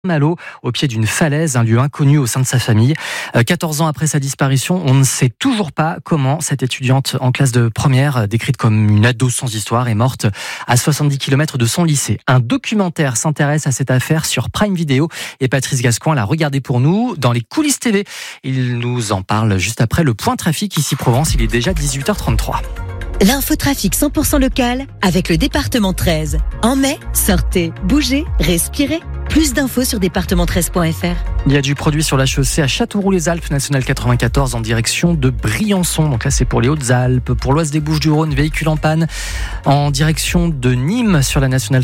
Malo, au pied d'une falaise, un lieu inconnu au sein de sa famille. 14 ans après sa disparition, on ne sait toujours pas comment cette étudiante en classe de première, décrite comme une ado sans histoire, est morte à 70 km de son lycée. Un documentaire s'intéresse à cette affaire sur Prime Video et Patrice Gascoigne l'a regardé pour nous dans les coulisses TV. Il nous en parle juste après le point trafic ici Provence. Il est déjà 18h33. L'infotrafic 100% local avec le département 13. En mai, sortez, bougez, respirez. Plus d'infos sur département13.fr. Il y a du produit sur la chaussée à Châteauroux-les-Alpes, nationale 94 en direction de Briançon. Donc là, c'est pour les Hautes-Alpes. Pour l'Oise des Bouches-du-Rhône, véhicule en panne en direction de Nîmes sur la nationale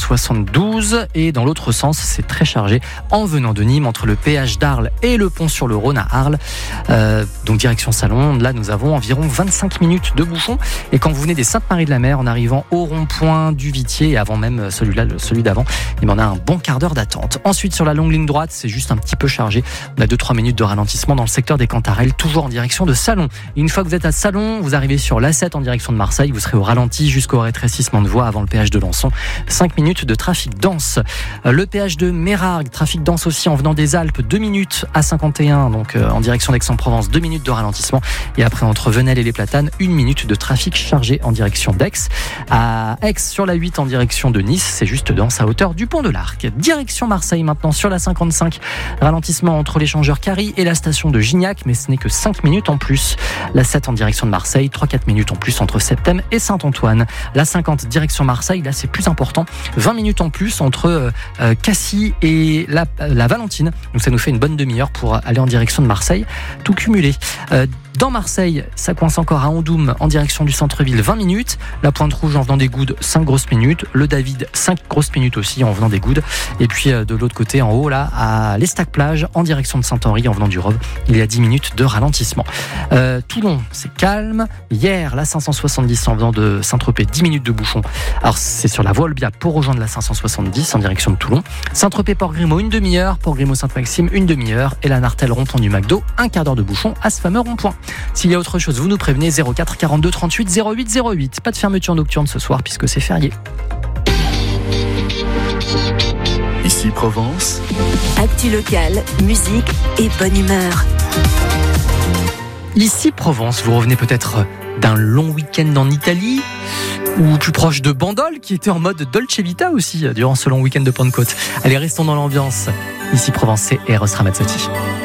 572. Et dans l'autre sens, c'est très chargé en venant de Nîmes entre le péage d'Arles et le pont sur le Rhône à Arles. Donc direction Salon. Là, nous avons environ 25 minutes de bouchon. Et quand vous venez des Saintes-Maries-de-la-Mer, en arrivant au rond-point du Vitier, et avant même celui d'avant, on a un bon quart d'heure d'attente. Ensuite, sur la longue ligne droite, c'est juste un petit peu chargé. On a 2-3 minutes de ralentissement dans le secteur des Cantarelles, toujours en direction de Salon. Et une fois que vous êtes à Salon, vous arrivez sur l'A7 en direction de Marseille. Vous serez au ralenti jusqu'au rétrécissement de voie avant le péage de Lançon. 5 minutes de trafic dense. Le péage de Mérargues, trafic dense aussi en venant des Alpes. 2 minutes à 51, donc en direction d'Aix-en-Provence. 2 minutes de ralentissement. Et après, entre Venelle et les Platanes, 1 minute de trafic chargé en direction d'Aix. À Aix, sur la 8 en direction de Nice, c'est juste dense à hauteur du pont de l'Arc. Direction Marseille maintenant sur la 55. Ralentissement entre l'échangeur Carry et la station de Gignac, mais ce n'est que 5 minutes en plus. La 7 en direction de Marseille, 3-4 minutes en plus entre Septem et Saint-Antoine. La 50 direction Marseille, là c'est plus important. 20 minutes en plus entre Cassis et la Valentine. Donc ça nous fait une bonne demi-heure pour aller en direction de Marseille. Tout cumulé. Dans Marseille, ça coince encore à Andoum en direction du centre-ville, 20 minutes. La Pointe Rouge en venant des Goudes, 5 grosses minutes. Le David, 5 grosses minutes aussi en venant des Goudes. Et puis de l'autre côté, en haut, là, à l'Estac-Plage, en direction de Saint-Henri, en venant du Rhône, il y a 10 minutes de ralentissement. Toulon, c'est calme. Hier, la 570 en venant de Saint-Tropez, 10 minutes de bouchon. Alors, c'est sur la voie Olbia pour rejoindre la 570 en direction de Toulon. Saint-Tropez-Port-Grimaud, une demi-heure. Port-Grimaud-Sainte-Maxime, une demi-heure. Et la Nartelle, rond-point du McDo, un quart d'heure de bouchon à ce fameux rond-point. S'il y a autre chose, vous nous prévenez. 04 42 38 08 08. Pas de fermeture nocturne ce soir puisque c'est férié. Ici Provence. Actu locale, musique et bonne humeur. Ici Provence, vous revenez peut-être d'un long week-end en Italie ou plus proche de Bandol qui était en mode Dolce Vita aussi durant ce long week-end de Pentecôte. Allez, restons dans l'ambiance. Ici Provence, c'est Eros Ramazzotti.